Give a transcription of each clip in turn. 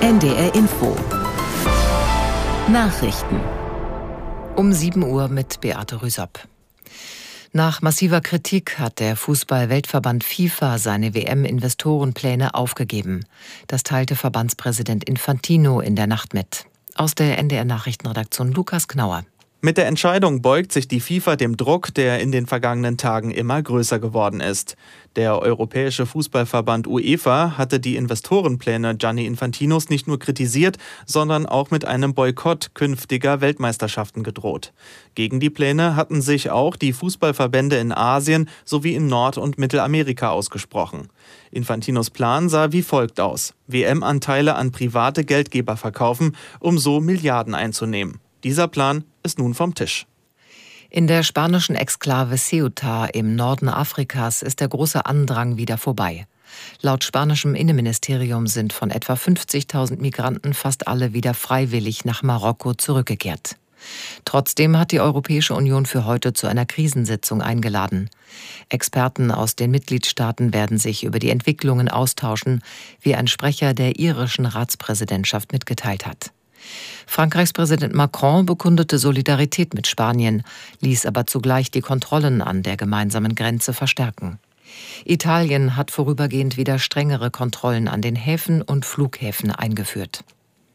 NDR Info. Nachrichten. Um 7 Uhr mit Beate Rüsop. Nach massiver Kritik hat der Fußball-Weltverband FIFA seine WM-Investorenpläne aufgegeben. Das teilte Verbandspräsident Infantino in der Nacht mit. Aus der NDR-Nachrichtenredaktion Lukas Knauer. Mit der Entscheidung beugt sich die FIFA dem Druck, der in den vergangenen Tagen immer größer geworden ist. Der Europäische Fußballverband UEFA hatte die Investorenpläne Gianni Infantinos nicht nur kritisiert, sondern auch mit einem Boykott künftiger Weltmeisterschaften gedroht. Gegen die Pläne hatten sich auch die Fußballverbände in Asien sowie in Nord- und Mittelamerika ausgesprochen. Infantinos Plan sah wie folgt aus: WM-Anteile an private Geldgeber verkaufen, um so Milliarden einzunehmen. Dieser Plan ist nun vom Tisch. In der spanischen Exklave Ceuta im Norden Afrikas ist der große Andrang wieder vorbei. Laut spanischem Innenministerium sind von etwa 50.000 Migranten fast alle wieder freiwillig nach Marokko zurückgekehrt. Trotzdem hat die Europäische Union für heute zu einer Krisensitzung eingeladen. Experten aus den Mitgliedstaaten werden sich über die Entwicklungen austauschen, wie ein Sprecher der irischen Ratspräsidentschaft mitgeteilt hat. Frankreichs Präsident Macron bekundete Solidarität mit Spanien, ließ aber zugleich die Kontrollen an der gemeinsamen Grenze verstärken. Italien hat vorübergehend wieder strengere Kontrollen an den Häfen und Flughäfen eingeführt.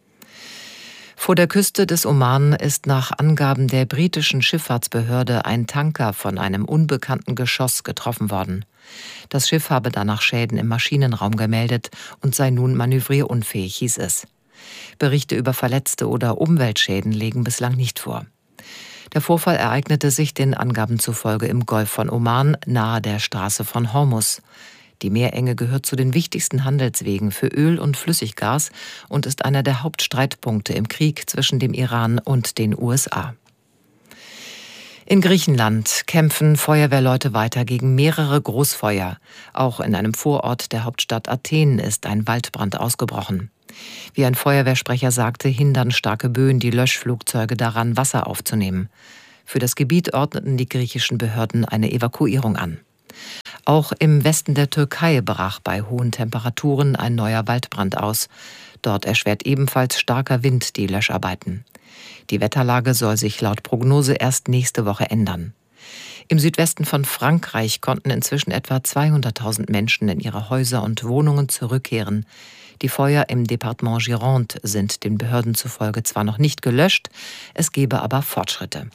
Vor der Küste des Oman ist nach Angaben der britischen Schifffahrtsbehörde ein Tanker von einem unbekannten Geschoss getroffen worden. Das Schiff habe danach Schäden im Maschinenraum gemeldet und sei nun manövrierunfähig, hieß es. Berichte über Verletzte oder Umweltschäden liegen bislang nicht vor. Der Vorfall ereignete sich den Angaben zufolge im Golf von Oman nahe der Straße von Hormuz. Die Meerenge gehört zu den wichtigsten Handelswegen für Öl und Flüssiggas und ist einer der Hauptstreitpunkte im Krieg zwischen dem Iran und den USA. In Griechenland kämpfen Feuerwehrleute weiter gegen mehrere Großfeuer. Auch in einem Vorort der Hauptstadt Athen ist ein Waldbrand ausgebrochen. Wie ein Feuerwehrsprecher sagte, hindern starke Böen die Löschflugzeuge daran, Wasser aufzunehmen. Für das Gebiet ordneten die griechischen Behörden eine Evakuierung an. Auch im Westen der Türkei brach bei hohen Temperaturen ein neuer Waldbrand aus. Dort erschwert ebenfalls starker Wind die Löscharbeiten. Die Wetterlage soll sich laut Prognose erst nächste Woche ändern. Im Südwesten von Frankreich konnten inzwischen etwa 200.000 Menschen in ihre Häuser und Wohnungen zurückkehren. Die Feuer im Departement Gironde sind den Behörden zufolge zwar noch nicht gelöscht, es gebe aber Fortschritte.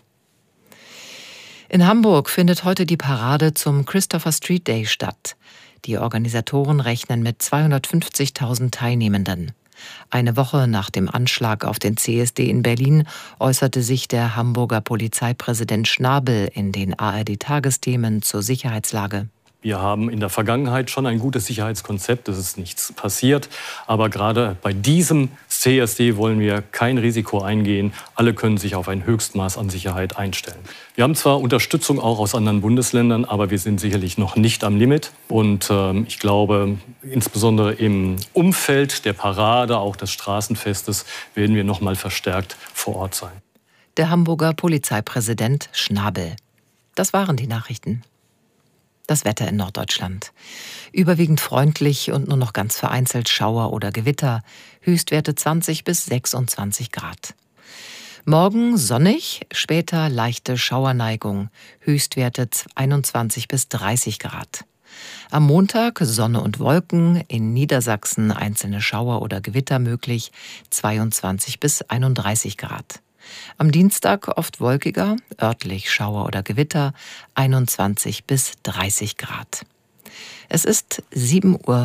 In Hamburg findet heute die Parade zum Christopher Street Day statt. Die Organisatoren rechnen mit 250.000 Teilnehmenden. Eine Woche nach dem Anschlag auf den CSD in Berlin äußerte sich der Hamburger Polizeipräsident Schnabel in den ARD-Tagesthemen zur Sicherheitslage. Wir haben in der Vergangenheit schon ein gutes Sicherheitskonzept, es ist nichts passiert. Aber gerade bei diesem CSD wollen wir kein Risiko eingehen. Alle können sich auf ein Höchstmaß an Sicherheit einstellen. Wir haben zwar Unterstützung auch aus anderen Bundesländern, aber wir sind sicherlich noch nicht am Limit. Und ich glaube, insbesondere im Umfeld der Parade, auch des Straßenfestes, werden wir noch mal verstärkt vor Ort sein. Der Hamburger Polizeipräsident Schnabel. Das waren die Nachrichten. Das Wetter in Norddeutschland. Überwiegend freundlich und nur noch ganz vereinzelt Schauer oder Gewitter. Höchstwerte 20 bis 26 Grad. Morgen sonnig, später leichte Schauerneigung. Höchstwerte 21 bis 30 Grad. Am Montag Sonne und Wolken, in Niedersachsen einzelne Schauer oder Gewitter möglich, 22 bis 31 Grad. Am Dienstag oft wolkiger, örtlich Schauer oder Gewitter, 21 bis 30 Grad. Es ist 7:05 Uhr.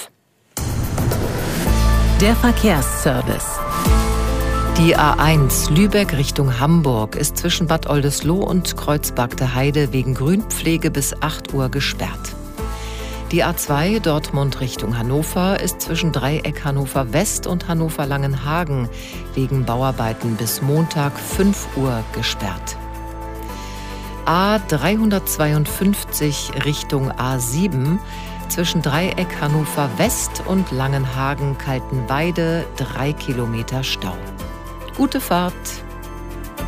Der Verkehrsservice. Die A1 Lübeck Richtung Hamburg ist zwischen Bad Oldesloe und Kreuzbergte Heide wegen Grünpflege bis 8 Uhr gesperrt. Die A2 Dortmund Richtung Hannover ist zwischen Dreieck Hannover West und Hannover Langenhagen wegen Bauarbeiten bis Montag 5 Uhr gesperrt. A352 Richtung A7 zwischen Dreieck Hannover West und Langenhagen Kaltenweide 3 Kilometer Stau. Gute Fahrt!